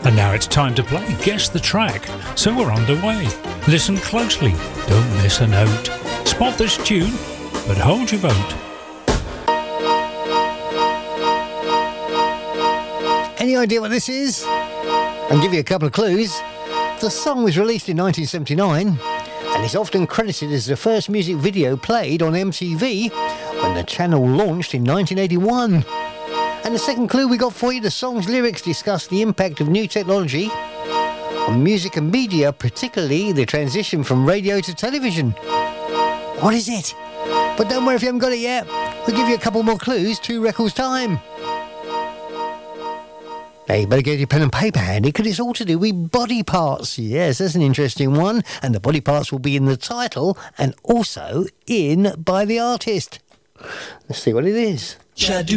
And now it's time to play Guess the Track. So we're underway. Listen closely, don't miss a note. Spot this tune, but hold your vote. Any idea what this is? I'll give you a couple of clues. The song was released in 1979 and is often credited as the first music video played on MTV when the channel launched in 1981. And the second clue we got for you, the song's lyrics discuss the impact of new technology on music and media, particularly the transition from radio to television. What is it? But don't worry if you haven't got it yet. We'll give you a couple more clues, 2 records time. Now you better get your pen and paper handy because it's all to do with body parts. Yes, that's an interesting one. And the body parts will be in the title and also in by the artist. Let's see what it is.